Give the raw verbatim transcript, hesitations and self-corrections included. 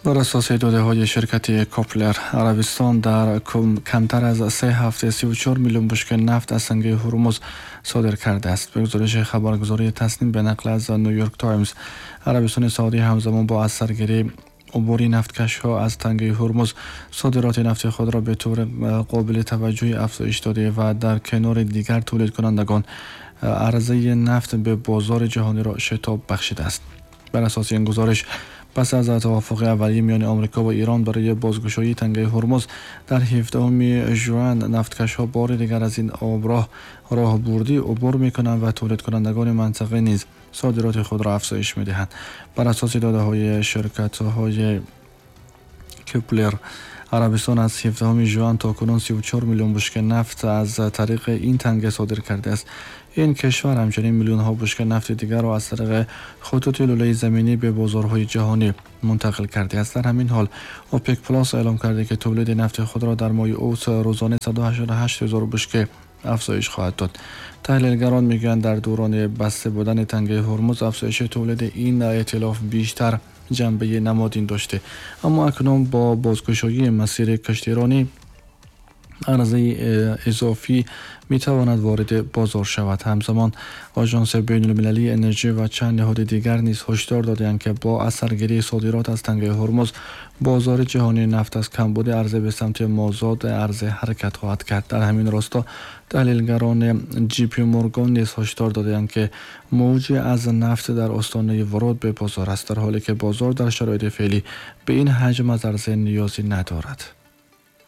بر اساس داده‌های شرکت کوپلر، عربستان در کم کمتر از سه هفته سی و چهار میلیون بشکه نفت از تنگه هرمز صادر کرده است. به گزارش خبرگزاری تصنیم به نقل از نیویورک تایمز، عربستان سعودی همزمان با اثرگیری عبوری نفتکش‌ها از تنگه هرمز صادرات نفت خود را به طور قابل توجهی افزایش داده و در کنار دیگر تولید کنندگان عرضه نفت به بازار جهانی را شتاب بخشیده است. بر اساس این گزارش، پس از توافق اولیه میان آمریکا و ایران برای بازگشایی تنگه هرمز در هفدهم ژوئن، نفتکش‌ها بار دیگر از این آبراه راه بردی عبور می‌کنند و تولید کنندگان منطقه نیز صادرات خود را افزایش می‌دهند. بر اساس داده‌های شرکت‌های کوپلر، عربستان از هفدهم ژوئن تا کنون سی و چهار میلیون بشکه نفت از طریق این تنگه صادر کرده است. این کشور همچنین میلیون ها بشکه نفت دیگر را از طریق خطوط لوله زمینی به بازارهای جهانی منتقل کرده است. در همین حال، اوپک پلاس اعلام کرده که تولید نفت خود را در ماه اوت روزانه صد و هشتاد و هشت هزار بشکه افزایش خواهد داد. تحلیلگران میگویند در دوران بسته بودن تنگه هرمز، افزایش تولید این ائتلاف بیشتر جنبه نمادین داشته، اما اکنون با بازگشایی مسیر کشتیرانی، عرضه اضافی می تواند وارد بازار شود. همزمان آژانس بین المللی انرژی و چند نهاد دیگر نیز هشدار دادند که با اثرگیری صادرات از تنگه هرمز، بازار جهانی نفت از کمبود عرضه به سمت مازاد عرضه حرکت خواهد کرد. در همین راستا، تحلیلگران جی پی مورگان نیز هشدار دادند که موج از نفت در آستانه ورود به بازار است، در حالی که بازار در شرایط فعلی به این حجم از عرضه نیازی ندارد.